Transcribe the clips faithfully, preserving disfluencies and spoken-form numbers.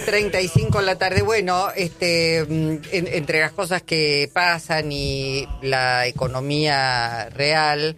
treinta y cinco de la tarde. Bueno, este, en, entre las cosas que pasan y la economía real,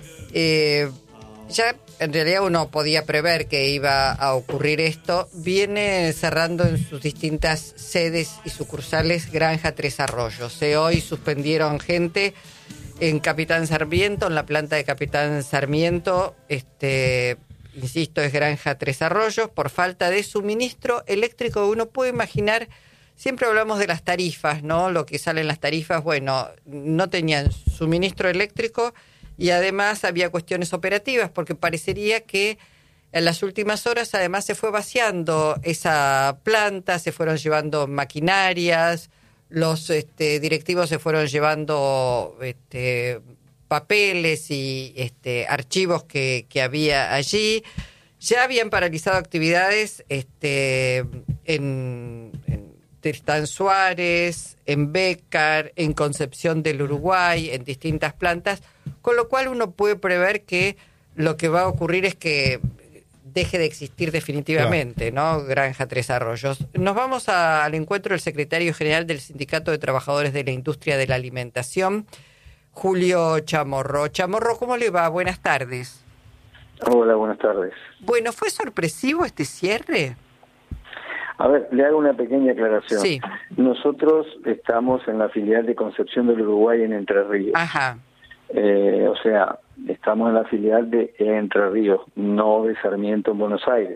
eh, ya en realidad uno podía prever que iba a ocurrir esto. Viene cerrando en sus distintas sedes y sucursales Granja Tres Arroyos. Eh, hoy suspendieron gente en Capitán Sarmiento, en la planta de Capitán Sarmiento, este... insisto, es Granja Tres Arroyos, por falta de suministro eléctrico. Uno puede imaginar, siempre hablamos de las tarifas, ¿no? Lo que salen las tarifas, bueno, no tenían suministro eléctrico y además había cuestiones operativas, porque parecería que en las últimas horas además se fue vaciando esa planta, se fueron llevando maquinarias, los este, directivos se fueron llevando este, papeles y este, archivos que, que había allí. Ya habían paralizado actividades este, en, en Tristán Suárez, en Bécar, en Concepción del Uruguay, en distintas plantas, con lo cual uno puede prever que lo que va a ocurrir es que deje de existir definitivamente, claro, ¿no? Granja Tres Arroyos. Nos vamos a, al encuentro del secretario general del Sindicato de Trabajadores de la Industria de la Alimentación, Julio Chamorro. Chamorro, ¿cómo le va? Buenas tardes. Hola, buenas tardes. Bueno, ¿fue sorpresivo este cierre? A ver, le hago una pequeña aclaración. Sí. Nosotros estamos en la filial de Concepción del Uruguay en Entre Ríos. Ajá. Eh, o sea, estamos en la filial de Entre Ríos, no de Sarmiento en Buenos Aires.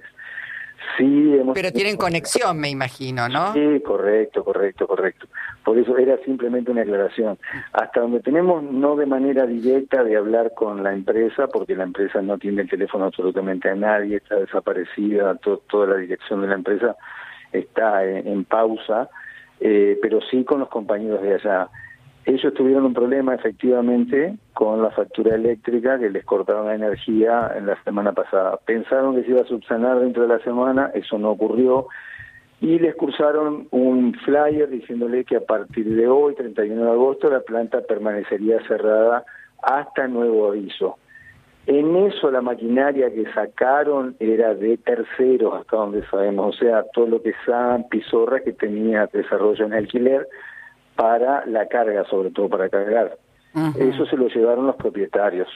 Sí, hemos... Pero tienen conexión, me imagino, ¿no? Sí, correcto, correcto, correcto. Por eso era simplemente una aclaración. Hasta donde tenemos, no de manera directa de hablar con la empresa, porque la empresa no tiene el teléfono absolutamente a nadie, está desaparecida, to- toda la dirección de la empresa está en, en pausa, eh, pero sí con los compañeros de allá. Ellos tuvieron un problema, efectivamente, con la factura eléctrica, que les cortaron la energía en la semana pasada. Pensaron que se iba a subsanar dentro de la semana, eso no ocurrió, y les cursaron un flyer diciéndole que a partir de hoy, treinta y uno de agosto, la planta permanecería cerrada hasta nuevo aviso. En eso la maquinaria que sacaron era de terceros, hasta donde sabemos, o sea, todo lo que S A M, Pizorra, que tenía desarrollo en alquiler, para la carga, sobre todo para cargar. Uh-huh. Eso se lo llevaron los propietarios.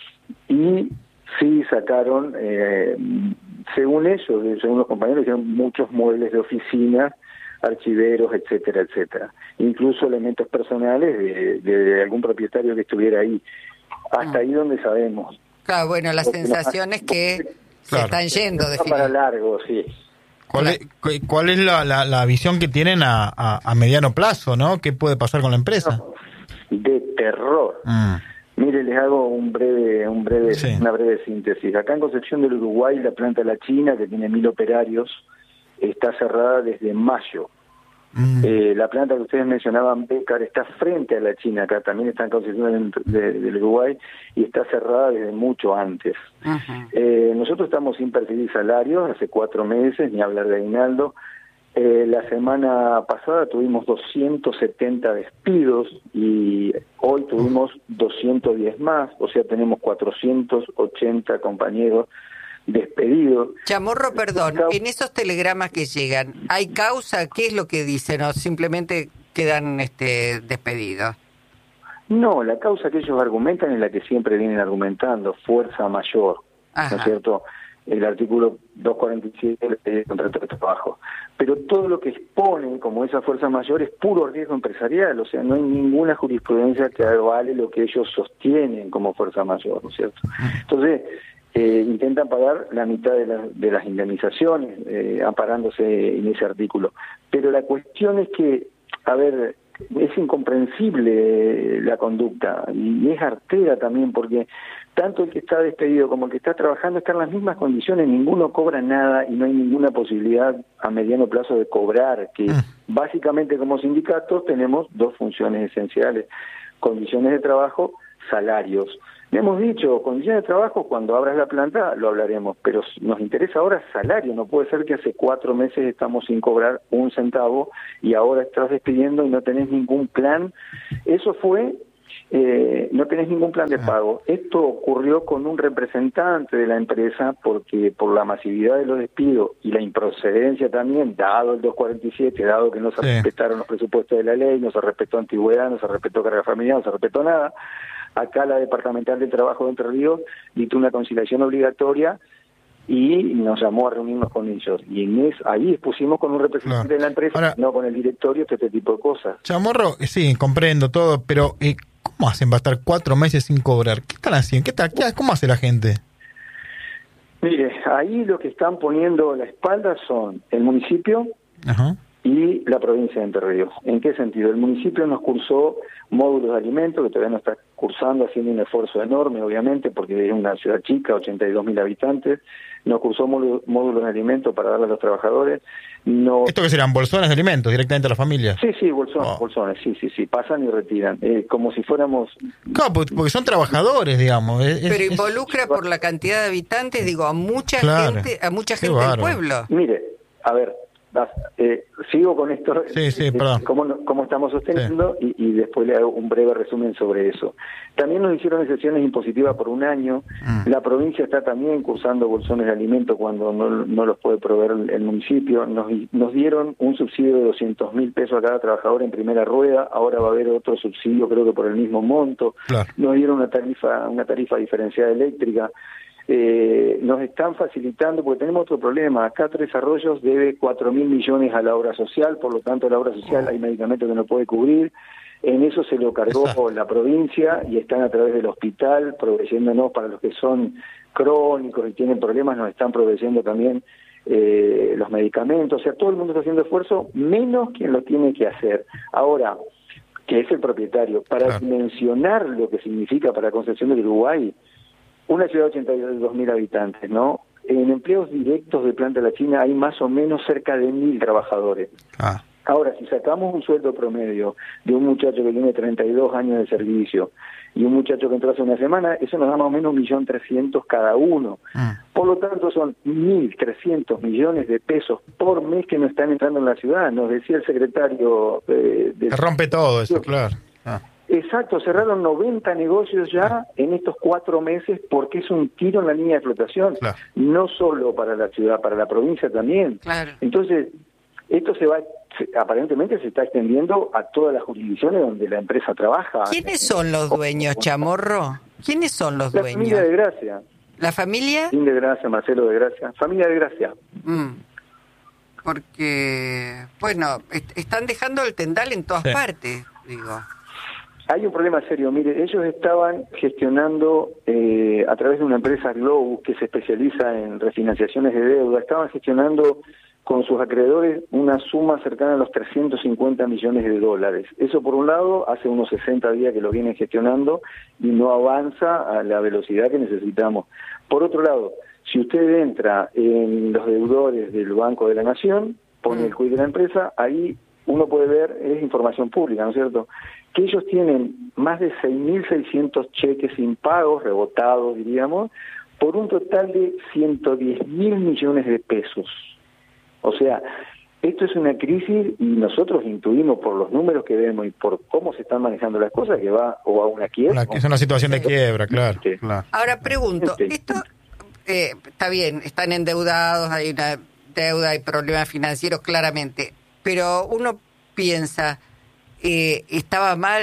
Y sí sacaron, eh, según ellos, según los compañeros, hicieron muchos muebles de oficina, archiveros, etcétera, etcétera. Incluso elementos personales de, de, de algún propietario que estuviera ahí. Hasta uh-huh. ahí donde sabemos. Claro, bueno, la sensación es que se claro. están yendo. Para largo, sí. ¿Cuál es, cuál es la, la, la visión que tienen a, a, a mediano plazo, no? ¿Qué puede pasar con la empresa? De terror. Mm. Mire, les hago un breve, un breve, sí. una breve síntesis. Acá en Concepción del Uruguay, la planta de la China, que tiene mil operarios, está cerrada desde mayo. Mm. Eh, la planta que ustedes mencionaban, Bécar, está frente a la China, acá también está en Concepción del, de, del Uruguay, y está cerrada desde mucho antes. Uh-huh. Eh, nosotros estamos sin percibir salarios hace cuatro meses, ni hablar de aguinaldo. Eh, la semana pasada tuvimos doscientos setenta despidos y hoy tuvimos doscientos diez más, o sea, tenemos cuatrocientos ochenta compañeros despedidos. Chamorro, perdón, en esos telegramas que llegan, ¿hay causa? ¿Qué es lo que dicen? ¿O simplemente quedan este, despedidos? No, la causa que ellos argumentan es la que siempre vienen argumentando, fuerza mayor. Ajá. ¿No es cierto? El artículo doscientos cuarenta y siete del contrato de trabajo. Pero todo lo que exponen como esa fuerza mayor es puro riesgo empresarial, o sea, no hay ninguna jurisprudencia que avale lo que ellos sostienen como fuerza mayor, ¿no es cierto? Entonces, eh, intentan pagar la mitad de, la, de las indemnizaciones, eh, amparándose en ese artículo. Pero la cuestión es que, a ver, es incomprensible la conducta y es artera también, porque tanto el que está despedido como el que está trabajando están en las mismas condiciones, ninguno cobra nada y no hay ninguna posibilidad a mediano plazo de cobrar, que básicamente como sindicatos tenemos dos funciones esenciales: condiciones de trabajo, salarios. Le hemos dicho, condiciones de trabajo, cuando abras la planta lo hablaremos, pero nos interesa ahora salario. No puede ser que hace cuatro meses estamos sin cobrar un centavo y ahora estás despidiendo y no tenés ningún plan. Eso fue eh, no tenés ningún plan de pago. Esto ocurrió con un representante de la empresa porque por la masividad de los despidos y la improcedencia también, dado el doscientos cuarenta y siete, dado que no se sí. respetaron los presupuestos de la ley, no se respetó antigüedad, no se respetó carga familiar, no se respetó nada, acá la Departamental de Trabajo de Entre Ríos dictó una conciliación obligatoria y nos llamó a reunirnos con ellos. Y en es, ahí expusimos con un representante claro. de la empresa, Ahora, no con el directorio, este tipo de cosas. Chamorro, sí, comprendo todo, pero eh, ¿cómo hacen? Va a estar cuatro meses sin cobrar. ¿Qué están haciendo? ¿Qué tal? ¿Qué, ¿Cómo hace la gente? Mire, ahí lo que están poniendo la espalda son el municipio Ajá. y la provincia de Entre Ríos. ¿En qué sentido? El municipio nos cursó módulos de alimentos, que todavía no está cursando, haciendo un esfuerzo enorme, obviamente, porque es una ciudad chica, ochenta y dos mil habitantes. Nos cursó módulos de alimentos para darle a los trabajadores. No... ¿Esto qué serán? ¿Bolsones de alimentos directamente a la familia? Sí, sí, bolsones, oh. bolsones, sí, sí, sí, pasan y retiran, eh, como si fuéramos... Claro, porque son trabajadores, digamos. Es, Pero es, involucra es... por la cantidad de habitantes, digo, a mucha claro. gente, a mucha gente del pueblo. Mire, a ver, eh, sigo con esto, sí, sí, eh, cómo, cómo estamos sosteniendo sí. y, y después le hago un breve resumen sobre eso. También nos hicieron excepciones impositivas por un año. Mm. La provincia está también cursando bolsones de alimentos cuando no, no los puede proveer el, el municipio. Nos, nos dieron un subsidio de doscientos mil pesos a cada trabajador en primera rueda. Ahora va a haber otro subsidio, creo que por el mismo monto. Claro. Nos dieron una tarifa, una tarifa diferenciada eléctrica. Eh, nos están facilitando, porque tenemos otro problema. Acá Tres Arroyos debe cuatro mil millones a la obra social, por lo tanto la obra social hay medicamentos que no puede cubrir. En eso se lo cargó Exacto. la provincia y están a través del hospital proveyéndonos para los que son crónicos y tienen problemas, nos están proveyendo también eh, los medicamentos. O sea, todo el mundo está haciendo esfuerzo, menos quien lo tiene que hacer. Ahora, que es el propietario, para claro. dimensionar lo que significa para Concepción del Uruguay, una ciudad de ochenta y dos mil habitantes, ¿no? En empleos directos de Planta La China hay más o menos cerca de mil trabajadores. Ah. Ahora, si sacamos un sueldo promedio de un muchacho que tiene treinta y dos años de servicio y un muchacho que entró hace una semana, eso nos da más o menos un millón trescientos cada uno. Ah. Por lo tanto, son mil trescientos millones de pesos por mes que no están entrando en la ciudad. Nos decía el secretario... Eh, de... Se rompe todo eso, claro. Ah. Exacto, cerraron noventa negocios ya en estos cuatro meses porque es un tiro en la línea de flotación, claro. no solo para la ciudad, para la provincia también. Claro. Entonces, esto se va, se, aparentemente se está extendiendo a todas las jurisdicciones donde la empresa trabaja. ¿Quiénes son los dueños, Chamorro? ¿Quiénes son los la dueños? La familia de Gracia. ¿La familia? Sin de Gracia, Marcelo de Gracia. Familia de Gracia. Mm. Porque, bueno, est- están dejando el tendal en todas sí. partes, digo. Hay un problema serio. Mire, ellos estaban gestionando eh, a través de una empresa Globus que se especializa en refinanciaciones de deuda, estaban gestionando con sus acreedores una suma cercana a los trescientos cincuenta millones de dólares. Eso por un lado, hace unos sesenta días que lo vienen gestionando y no avanza a la velocidad que necesitamos. Por otro lado, si usted entra en los deudores del Banco de la Nación, pone el C U I de la empresa, ahí uno puede ver, es información pública, ¿no es cierto?, que ellos tienen más de seis mil seiscientos cheques impagos, rebotados, diríamos, por un total de ciento diez mil millones de pesos. O sea, esto es una crisis y nosotros intuimos por los números que vemos y por cómo se están manejando las cosas que va o a una quiebra. Es una situación de quiebra, claro. claro. Ahora pregunto, esto eh, está bien, están endeudados, hay una deuda, hay problemas financieros claramente, pero uno piensa... Eh, estaba mal,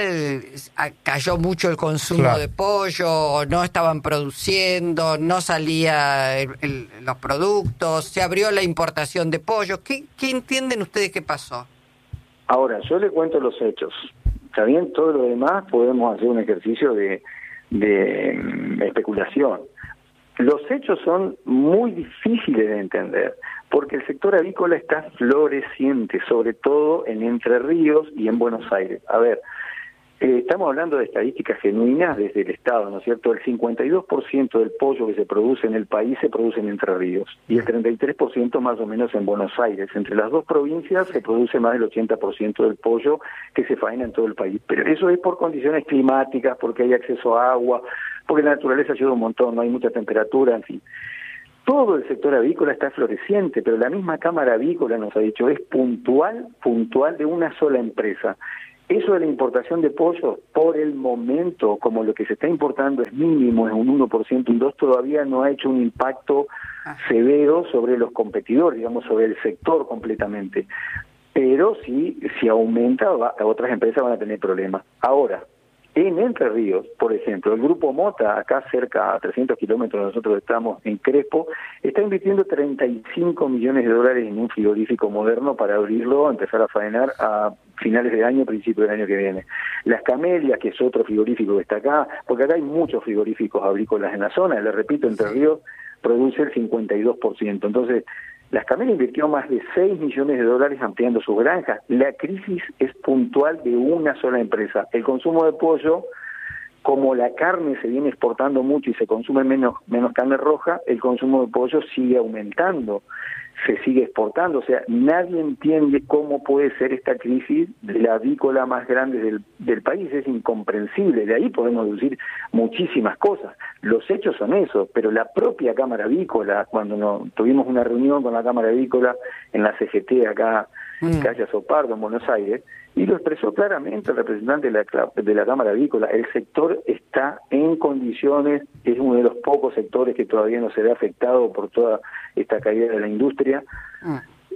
cayó mucho el consumo claro. de pollo, no estaban produciendo, no salía el, el, los productos, se abrió la importación de pollo. ¿Qué, ¿Qué entienden ustedes que pasó? Ahora, yo le cuento los hechos. Está bien, todo lo demás podemos hacer un ejercicio de, de, de especulación. Los hechos son muy difíciles de entender, porque el sector avícola está floreciente, sobre todo en Entre Ríos y en Buenos Aires. A ver, eh, estamos hablando de estadísticas genuinas desde el Estado, ¿no es cierto? El cincuenta y dos por ciento del pollo que se produce en el país se produce en Entre Ríos y el treinta y tres por ciento más o menos en Buenos Aires. Entre las dos provincias se produce más del ochenta por ciento del pollo que se faena en todo el país. Pero eso es por condiciones climáticas, porque hay acceso a agua, porque la naturaleza ayuda un montón, no hay mucha temperatura, en fin. Todo el sector avícola está floreciente, pero la misma Cámara Avícola nos ha dicho es puntual, puntual de una sola empresa. Eso de la importación de pollo, por el momento, como lo que se está importando es mínimo, es un uno por ciento, un dos por ciento, todavía no ha hecho un impacto severo sobre los competidores, digamos, sobre el sector completamente. Pero sí, si aumenta, va, otras empresas van a tener problemas. Ahora, en Entre Ríos, por ejemplo, el Grupo Mota, acá cerca a trescientos kilómetros, nosotros estamos en Crespo, está invirtiendo treinta y cinco millones de dólares en un frigorífico moderno para abrirlo, empezar a faenar a finales de año, principio del año que viene. Las Camelias, que es otro frigorífico que está acá, porque acá hay muchos frigoríficos agrícolas en la zona, les repito, Entre Ríos produce el cincuenta y dos por ciento. Entonces, Las Camelias invirtió más de seis millones de dólares ampliando sus granjas. La crisis es puntual de una sola empresa. El consumo de pollo, como la carne se viene exportando mucho y se consume menos, menos carne roja, el consumo de pollo sigue aumentando, se sigue exportando. O sea, nadie entiende cómo puede ser esta crisis de la avícola más grande del, del país. Es incomprensible. De ahí podemos deducir muchísimas cosas. Los hechos son esos, pero la propia Cámara Avícola, cuando no, tuvimos una reunión con la Cámara Avícola en la C G T acá, mm. calle Sopardo, en Buenos Aires, y lo expresó claramente el representante de la, de la Cámara Avícola. El sector está en condiciones, es uno de los pocos sectores que todavía no se ve afectado por toda esta caída de la industria. Mm.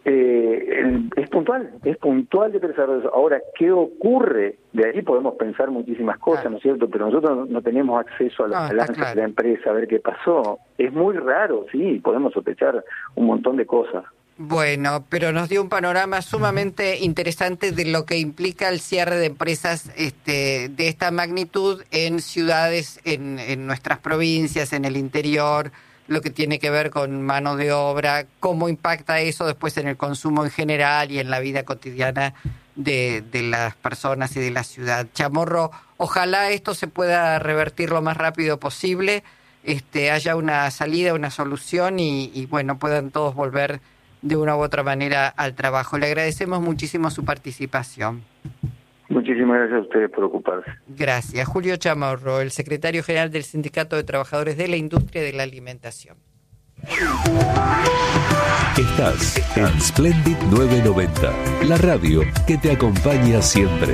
Eh, el, es puntual, es puntual de pensar eso. Ahora, ¿qué ocurre? De ahí podemos pensar muchísimas cosas, claro. ¿no es cierto? Pero nosotros no, no tenemos acceso a los no, balances claro. de la empresa, a ver qué pasó. Es muy raro, sí, podemos sospechar un montón de cosas. Bueno, pero nos dio un panorama sumamente interesante de lo que implica el cierre de empresas este, de esta magnitud en ciudades, en, en nuestras provincias, en el interior, lo que tiene que ver con mano de obra, cómo impacta eso después en el consumo en general y en la vida cotidiana de, de las personas y de la ciudad. Chamorro, ojalá esto se pueda revertir lo más rápido posible, este, haya una salida, una solución y, y bueno, puedan todos volver de una u otra manera al trabajo. Le agradecemos muchísimo su participación. Muchísimas gracias a ustedes por ocuparse. Gracias. Julio Chamorro, el secretario general del Sindicato de Trabajadores de la Industria de la Alimentación. Estás en Splendid novecientos noventa, la radio que te acompaña siempre.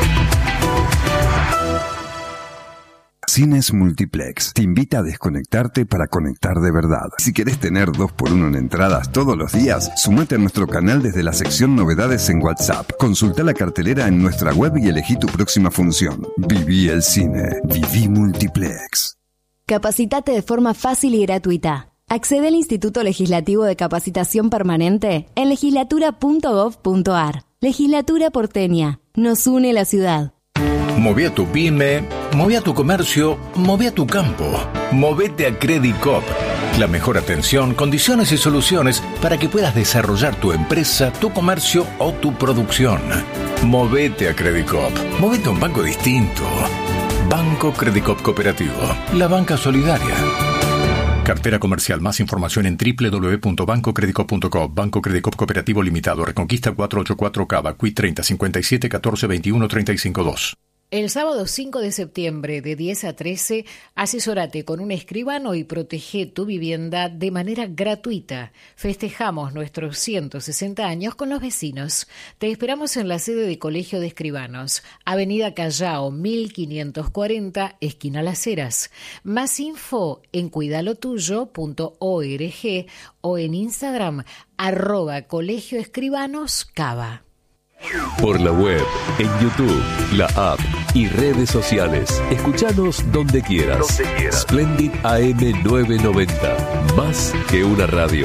Cines Multiplex te invita a desconectarte para conectar de verdad. Si querés tener dos por uno en entradas todos los días, sumate a nuestro canal desde la sección Novedades en WhatsApp. Consulta la cartelera en nuestra web y elegí tu próxima función. Viví el cine. Viví Multiplex. Capacitate de forma fácil y gratuita. Accede al Instituto Legislativo de Capacitación Permanente en legislatura punto gov punto ar. Legislatura porteña. Nos une la ciudad. Moví a tu pyme, moví a tu comercio, moví a tu campo. Movete a Credicop. La mejor atención, condiciones y soluciones para que puedas desarrollar tu empresa, tu comercio o tu producción. Movete a Credicop. Movete a un banco distinto. Banco Credicop Cooperativo. La banca solidaria. Cartera comercial. Más información en doble u doble u doble u punto banco credicop punto com. Banco Credicop Cooperativo Limitado. Reconquista cuatrocientos ochenta y cuatro Cava. Q I treinta cincuenta y siete catorce veintiuno treinta y cinco dos. El sábado cinco de septiembre de diez a trece, asesórate con un escribano y protege tu vivienda de manera gratuita. Festejamos nuestros ciento sesenta años con los vecinos. Te esperamos en la sede de Colegio de Escribanos, Avenida Callao mil quinientos cuarenta, esquina Las Heras. Más info en cuidalotuyo punto org o en Instagram, arroba Colegio Escribanos Cava. Por la web, en YouTube, la app y redes sociales. Escuchanos donde quieras. Donde quieras. Splendid A M novecientos noventa. Más que una radio.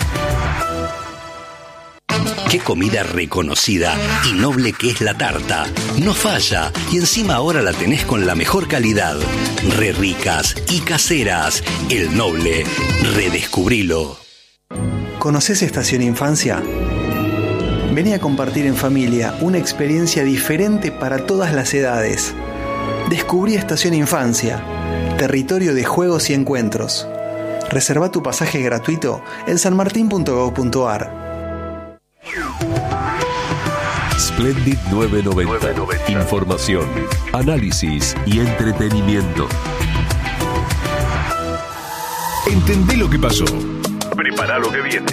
Qué comida reconocida y noble que es la tarta. No falla. Y encima ahora la tenés con la mejor calidad. Re ricas y caseras. El Noble. Redescubrilo. ¿Conoces Estación Infancia? Vení a compartir en familia una experiencia diferente para todas las edades. Descubrí Estación Infancia, territorio de juegos y encuentros. Reserva tu pasaje gratuito en sanmartin punto gov punto ar. Splendid novecientos noventa. Información, análisis y entretenimiento. Entendé lo que pasó. Prepara lo que viene.